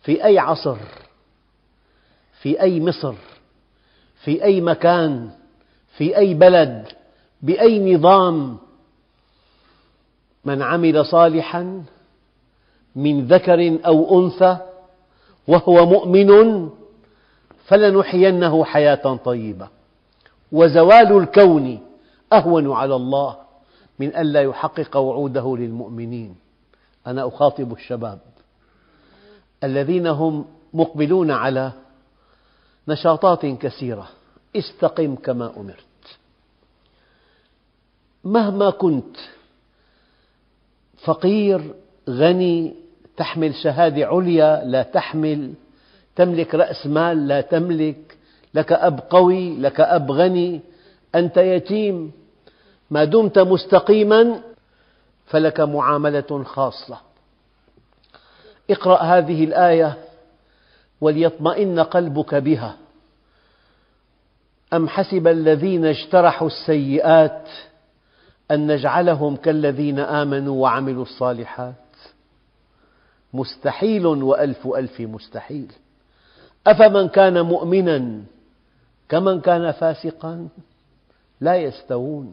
في أي عصر، في أي مصر، في أي مكان، في أي بلد، بأي نظام، من عمل صالحا من ذكر أو أنثى وهو مؤمن فلنحيينه حياة طيبة، وزوال الكون أهون على الله من ألا يحقق وعوده للمؤمنين. أنا أخاطب الشباب الذين هم مقبلون على نشاطات كثيرة: استقم كما أمرت. مهما كنت فقير، غني، تحمل شهادة عليا، لا تحمل، تملك رأس مال، لا تملك، لك أب قوي، لك أب غني، أنت يتيم، ما دمت مستقيما فلك معاملة خاصة. اقرأ هذه الآية وليطمئن قلبك بها: أم حسب الذين اجترحوا السيئات أن نجعلهم كالذين آمنوا وعملوا الصالحات. مستحيل وألف ألف مستحيل. أفمن كان مؤمنا كمن كان فاسقا لا يستوون.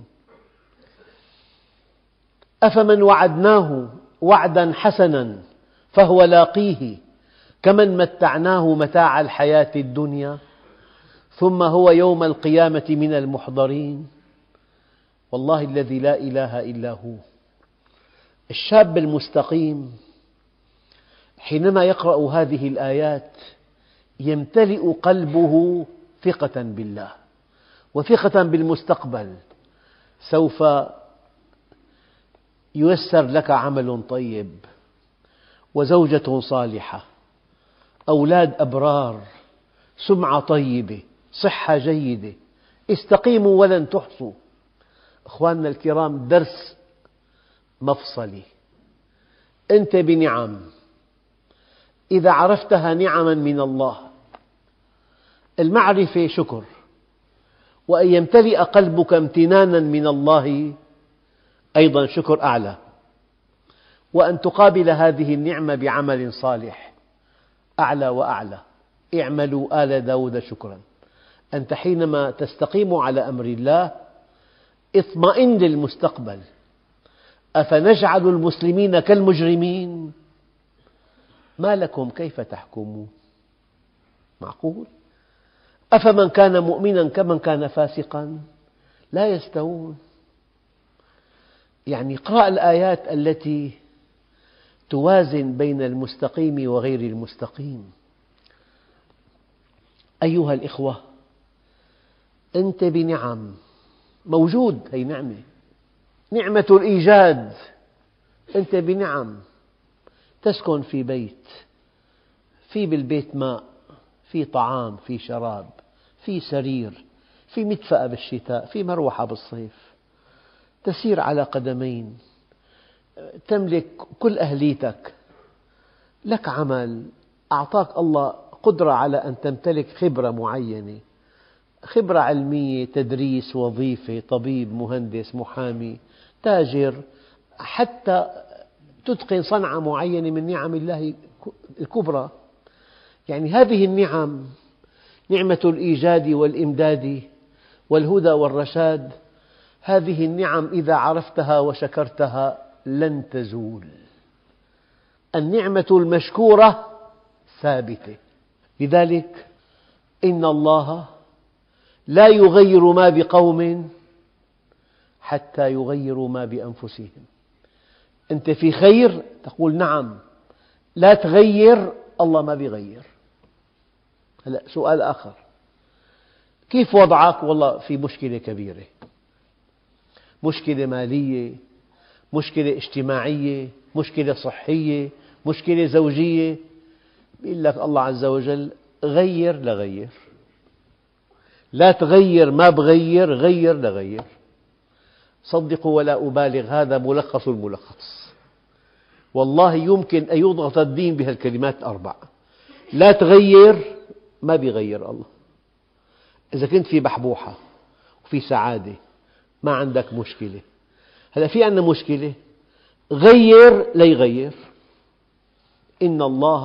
أفمن وعدناه وعدا حسنا فهو لاقيه كمن متعناه متاع الحياة الدنيا ثم هو يوم القيامة من المحضرين. والله الذي لا إله إلا هو. الشاب المستقيم حينما يقرأ هذه الآيات يمتلئ قلبه ثقة بالله وثقة بالمستقبل. سوف ييسر لك عمل طيب، وزوجة صالحة، أولاد أبرار، سمعة طيبة، صحة جيدة. استقيموا ولن تحصوا. أخواننا الكرام، درس مفصلي. أنت بنعم، إذا عرفتها نعما من الله. المعرفة شكر، وأن يمتلئ قلبك امتنانا من الله أيضا شكر أعلى، وأن تقابل هذه النعمة بعمل صالح أعلى وأعلى. اعملوا آل داود شكرا. أنت حينما تستقيم على أمر الله اطمئن للمستقبل. أفنجعل المسلمين كالمجرمين؟ ما لكم كيف تحكمون؟ معقول؟ أفمن كان مؤمنا كمن كان فاسقا لا يستوون. يعني اقرأ الآيات التي توازن بين المستقيم وغير المستقيم. أيها الإخوة، أنت بنعم، موجود، هي نعمة، نعمة الإيجاد. أنت بنعم، تسكن في بيت، في بالبيت ماء، في طعام، في شراب، في سرير، في مدفأة بالشتاء، في مروحة بالصيف، تسير على قدمين، تملك كل أهليتك، لك عمل، أعطاك الله قدرة على أن تمتلك خبرة معينة، خبرة علمية، تدريس، وظيفة، طبيب، مهندس، محامي، تاجر، حتى تتقن صنعة معينة من نعم الله الكبرى. يعني هذه النعم، نعمة الإيجاد والإمداد والهدى والرشاد، هذه النعم إذا عرفتها وشكرتها لن تزول. النعمة المشكورة ثابتة. لذلك إن الله لا يغير ما بقوم حتى يغيروا ما بأنفسهم. أنت في خير تقول نعم، لا تغير، الله ما بيغير. هلأ سؤال آخر: كيف وضعك؟ والله في مشكلة كبيرة، مشكلة مالية، مشكلة اجتماعية، مشكلة صحية، مشكلة زوجية. يقول لك الله عز وجل: غير لغير، لا تغير ما بغير، غير لغير. صدقوا ولا أبالغ، هذا ملخص الملخص. والله يمكن أن يضغط الدين بهالكلمات الأربع. لا تغير، ما بيغير الله. إذا كنت في بحبوحة وفي سعادة ما عندك مشكلة. هلأ في عندنا مشكلة، غير ليغير. إن الله